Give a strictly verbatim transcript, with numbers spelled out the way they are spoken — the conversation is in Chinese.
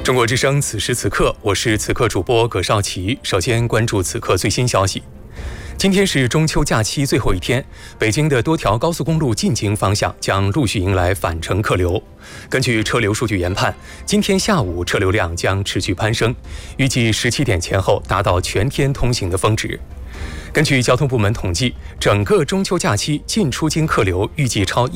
中国之声，此时此刻，我是此刻主播葛绍奇。首先关注此刻最新消息。今天是中秋假期最后一天，北京的多条高速公路进京方向将陆续迎来返程客流。根据车流数据研判，今天下午车流量将持续攀升，预计十七点前后达到全天通行的峰值。根据交通部门统计，整个中秋假期进出京客流预计超